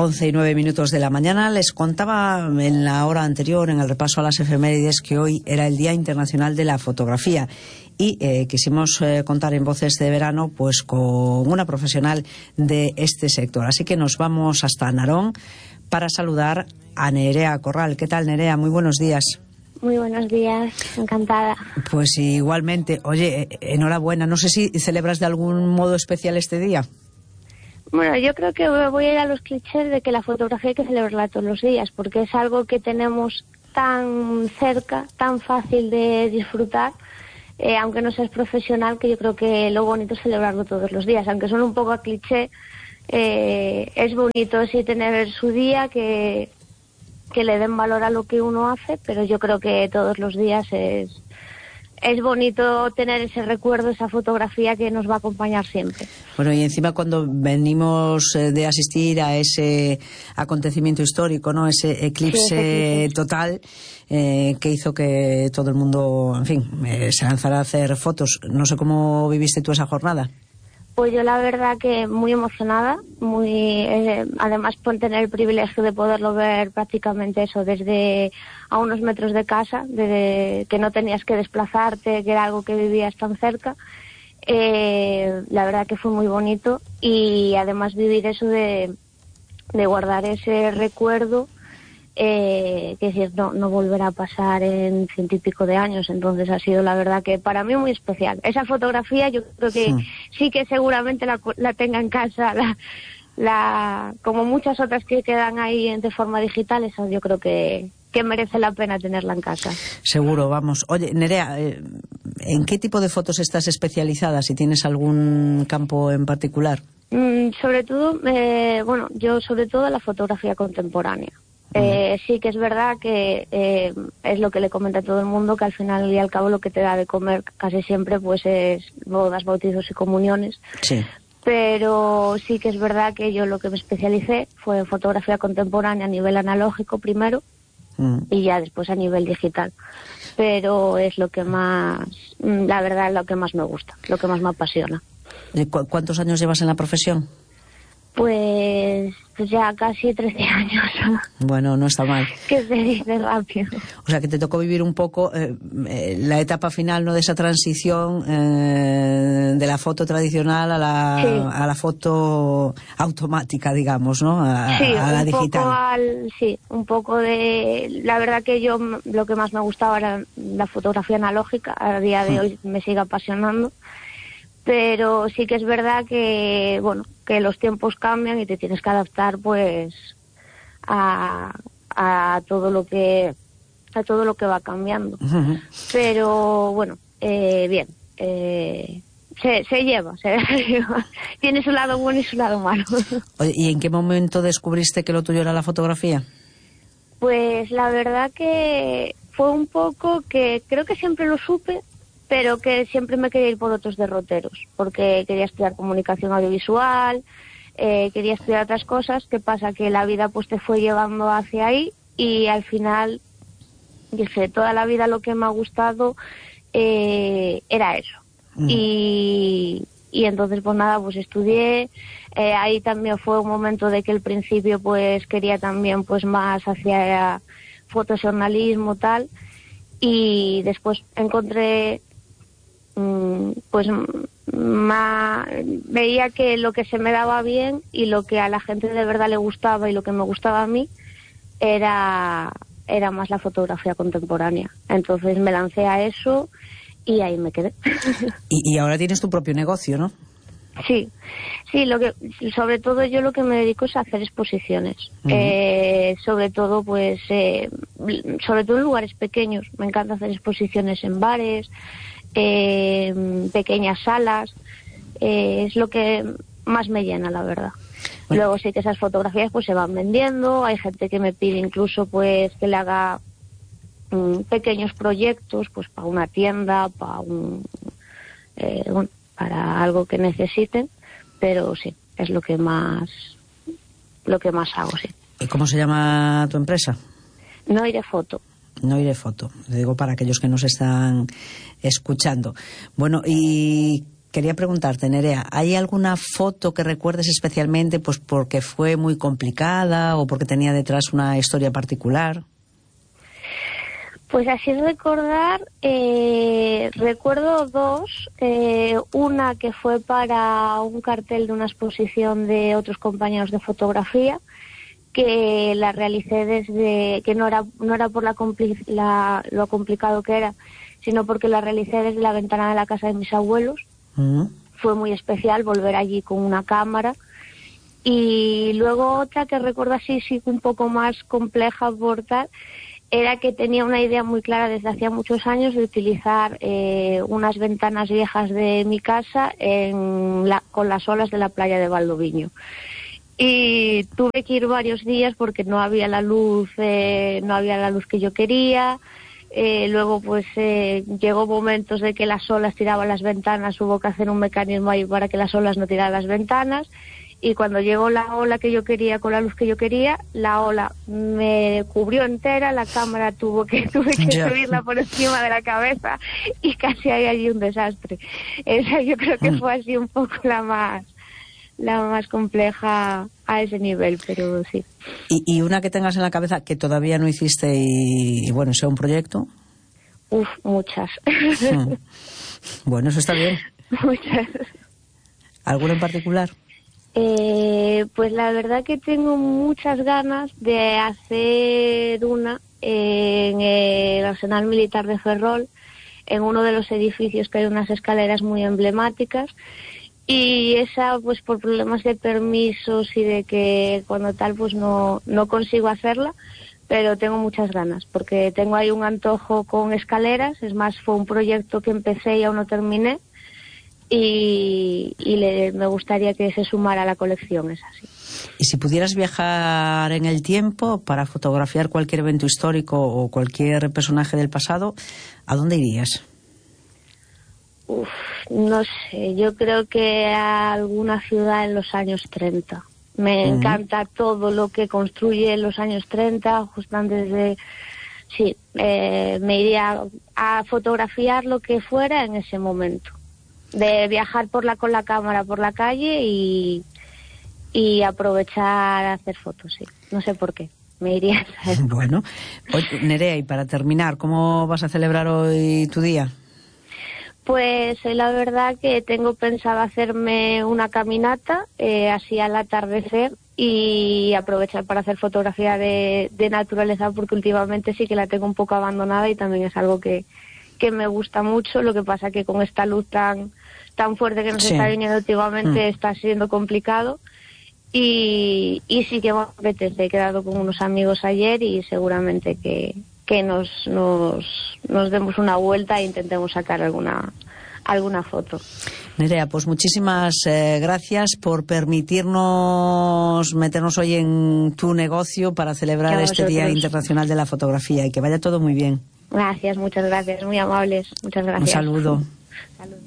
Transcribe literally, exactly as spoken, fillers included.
once y nueve minutos de la mañana. Les contaba en la hora anterior, en el repaso a las efemérides, que hoy era el Día Internacional de la Fotografía y eh, quisimos eh, contar en Voces de Verano pues con una profesional de este sector. Así que nos vamos hasta Narón para saludar a Nerea Corral. ¿Qué tal, Nerea? Muy buenos días. Muy buenos días, encantada. Pues igualmente. Oye, enhorabuena. No sé si celebras de algún modo especial este día. Bueno, yo creo que voy a ir a los clichés de que la fotografía hay que celebrarla todos los días, porque es algo que tenemos tan cerca, tan fácil de disfrutar, eh, aunque no seas profesional, que yo creo que lo bonito es celebrarlo todos los días, aunque suene un poco a cliché, eh, es bonito sí tener su día, que, que le den valor a lo que uno hace, pero yo creo que todos los días es... Es bonito tener ese recuerdo, esa fotografía que nos va a acompañar siempre. Bueno, y encima cuando venimos de asistir a ese acontecimiento histórico, ¿no? Ese eclipse sí, total eh, que hizo que todo el mundo, en fin, eh, se lanzara a hacer fotos. No sé cómo viviste tú esa jornada. Pues yo la verdad que muy emocionada, muy eh, además por tener el privilegio de poderlo ver prácticamente eso desde a unos metros de casa, de que no tenías que desplazarte, que era algo que vivías tan cerca. Eh, la verdad que fue muy bonito y además vivir eso de, de guardar ese recuerdo. Eh, que decir, no, no volverá a pasar en ciento y pico de años, entonces ha sido la verdad que para mí muy especial. Esa fotografía yo creo que sí, sí que seguramente la, la tenga en casa, la, la, como muchas otras que quedan ahí de forma digital, esa yo creo que, que merece la pena tenerla en casa. Seguro, vamos. Oye, Nerea, ¿en qué tipo de fotos estás especializada? Si tienes algún campo en particular. Mm, sobre todo, eh, bueno, yo sobre todo la fotografía contemporánea. Eh, sí que es verdad que eh, es lo que le comenta a todo el mundo, que al final y al cabo lo que te da de comer casi siempre pues es bodas, bautizos y comuniones. Sí. Pero sí que es verdad que yo lo que me especialicé fue en fotografía contemporánea a nivel analógico primero mm. y ya después a nivel digital. Pero es lo que más, la verdad es lo que más me gusta, lo que más me apasiona. ¿Cu- ¿Cuántos años llevas en la profesión? Pues, pues ya casi trece años. Bueno, no está mal. Que se dice rápido. O sea, que te tocó vivir un poco eh, eh, la etapa final, ¿no?, de esa transición eh, de la foto tradicional a la, sí. a la foto automática, digamos, ¿no? A, sí, a la un digital. Poco al, sí, un poco de... La verdad que yo lo que más me gustaba era la fotografía analógica. A día de hoy me sigue apasionando. Pero sí que es verdad que, bueno, que los tiempos cambian y te tienes que adaptar, pues, a, a todo lo que, a todo lo que va cambiando. Uh-huh. Pero, bueno, eh, bien, eh, se, se lleva, se lleva. Tiene su lado bueno y su lado malo. Oye, ¿y en qué momento descubriste que lo tuyo era la fotografía? Pues la verdad que fue un poco que, creo que siempre lo supe, pero que siempre me quería ir por otros derroteros, porque quería estudiar comunicación audiovisual, eh, quería estudiar otras cosas. ¿Qué pasa? Que la vida pues te fue llevando hacia ahí y al final dije, toda la vida lo que me ha gustado eh, era eso. Mm. Y, y entonces pues nada, pues estudié, eh, ahí también fue un momento de que al principio pues quería también pues más hacia fotojournalismo tal, y después encontré pues ma, veía que lo que se me daba bien y lo que a la gente de verdad le gustaba y lo que me gustaba a mí era, era más la fotografía contemporánea. Entonces me lancé a eso y ahí me quedé. Y, y ahora tienes tu propio negocio, ¿no? Sí, sí, lo que, sobre todo yo lo que me dedico es a hacer exposiciones. Uh-huh. eh, sobre todo pues eh, sobre todo en lugares pequeños. Me encanta hacer exposiciones en bares, Eh, pequeñas salas, eh, es lo que más me llena, la verdad. Bueno. Luego sí que esas fotografías pues se van vendiendo, hay gente que me pide incluso pues que le haga um, pequeños proyectos pues para una tienda, para un eh, bueno, para algo que necesiten, pero sí, es lo que más lo que más hago, sí. ¿Y cómo se llama tu empresa? Noire Foto. Noire Foto, lo digo para aquellos que nos están escuchando. Bueno, ¿y quería preguntarte, Nerea, ¿hay alguna foto que recuerdes especialmente pues porque fue muy complicada o porque tenía detrás una historia particular? Pues así recordar, eh, recuerdo dos, eh, una que fue para un cartel de una exposición de otros compañeros de fotografía, que la realicé desde, que no era, no era por la, compli, la lo complicado que era, sino porque la realicé desde la ventana de la casa de mis abuelos. Mm. Fue muy especial volver allí con una cámara. Y luego otra que recuerdo así, sí, un poco más compleja por tal, era que tenía una idea muy clara desde hacía muchos años de utilizar eh, unas ventanas viejas de mi casa en la, con las olas de la playa de Valdoviño. Y tuve que ir varios días porque no había la luz, eh, no había la luz que yo quería. Eh, luego pues eh, llegó momentos de que las olas tiraban las ventanas, hubo que hacer un mecanismo ahí para que las olas no tiraran las ventanas. Y cuando llegó la ola que yo quería, con la luz que yo quería, la ola me cubrió entera, la cámara tuvo que tuve que yeah. subirla por encima de la cabeza y casi hay allí un desastre. Esa yo creo que fue así un poco la más la más compleja a ese nivel, pero sí. ¿Y, y una que tengas en la cabeza que todavía no hiciste y, y bueno, sea un proyecto? Uf, muchas. Hmm. Bueno, eso está bien. Muchas. ¿Alguna en particular? Eh, pues la verdad que tengo muchas ganas de hacer una en el Arsenal Militar de Ferrol, en uno de los edificios que hay unas escaleras muy emblemáticas, y esa pues por problemas de permisos y de que cuando tal pues no, no consigo hacerla, pero tengo muchas ganas porque tengo ahí un antojo con escaleras. Es más, fue un proyecto que empecé y aún no terminé. Y, y le, me gustaría que se sumara a la colección, es así. Y si pudieras viajar en el tiempo para fotografiar cualquier evento histórico o cualquier personaje del pasado, ¿a dónde irías? Uf, no sé, yo creo que a alguna ciudad en los años treinta. Me uh-huh. encanta todo lo que construye en los años treinta, justo antes de... Sí, eh, me iría a fotografiar lo que fuera en ese momento. De viajar por la con la cámara por la calle y, y aprovechar a hacer fotos, sí. No sé por qué, me iría a eso. Bueno, oye, Nerea, y para terminar, ¿cómo vas a celebrar hoy tu día? Pues la verdad que tengo pensado hacerme una caminata, eh, así al atardecer, y aprovechar para hacer fotografía de, de naturaleza, porque últimamente sí que la tengo un poco abandonada y también es algo que, que me gusta mucho. Lo que pasa que con esta luz tan tan fuerte que nos sí. está viniendo últimamente mm. está siendo complicado y, y sí que me apetece. He quedado con unos amigos ayer y seguramente que, que nos, nos, nos demos una vuelta e intentemos sacar alguna alguna foto. Nerea, pues muchísimas eh, gracias por permitirnos meternos hoy en tu negocio para celebrar este Día Internacional de la Fotografía y que vaya todo muy bien. Gracias, muchas gracias, muy amables, muchas gracias. Un saludo. Salud.